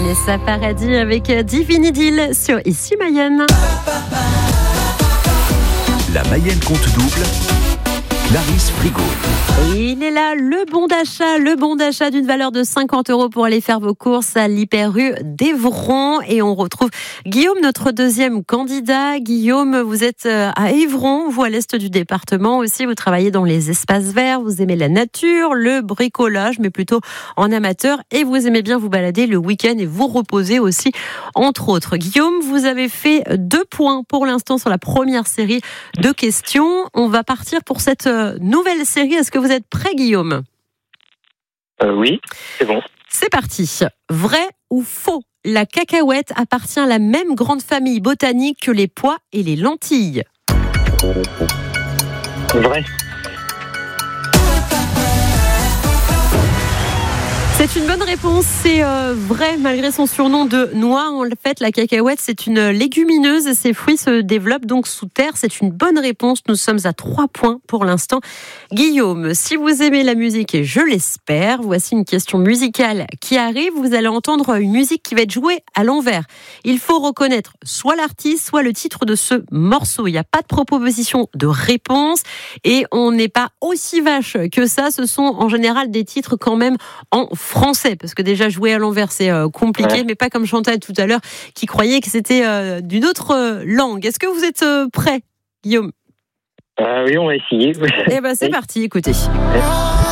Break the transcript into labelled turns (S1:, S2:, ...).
S1: Vanessa Paradis avec Divine Idylle sur Ici Mayenne.
S2: La Mayenne compte double. Clarisse Frigo.
S1: Et il est là, le bon d'achat d'une valeur de 50 € pour aller faire vos courses à l'Hyper-U d'Évron. Et on retrouve Guillaume, notre deuxième candidat. Guillaume, vous êtes à Évron, vous à l'est du département aussi. Vous travaillez dans les espaces verts, vous aimez la nature, le bricolage, mais plutôt en amateur. Et vous aimez bien vous balader le week-end et vous reposer aussi, entre autres. Guillaume, vous avez fait 2 points pour l'instant sur la première série de questions. On va partir pour cette nouvelle série. Est-ce que vous êtes prêt, Guillaume ?
S3: Oui, c'est bon.
S1: C'est parti. Vrai ou faux ? La cacahuète appartient à la même grande famille botanique que les pois et les lentilles.
S3: Vrai.
S1: C'est une bonne réponse, c'est vrai malgré son surnom de noix. En fait, la cacahuète, c'est une légumineuse et ses fruits se développent donc sous terre. C'est une bonne réponse. Nous sommes à 3 points pour l'instant. Guillaume, si vous aimez la musique, et je l'espère, voici une question musicale qui arrive. Vous allez entendre une musique qui va être jouée à l'envers. Il faut reconnaître soit l'artiste, soit le titre de ce morceau. Il n'y a pas de proposition de réponse et on n'est pas aussi vache que ça. Ce sont en général des titres quand même en français, parce que déjà jouer à l'envers c'est compliqué, mais pas comme Chantal tout à l'heure qui croyait que c'était d'une autre langue. Est-ce que vous êtes prêt, Guillaume ?
S3: Oui, on va essayer.
S1: Eh ben c'est parti, écoutez.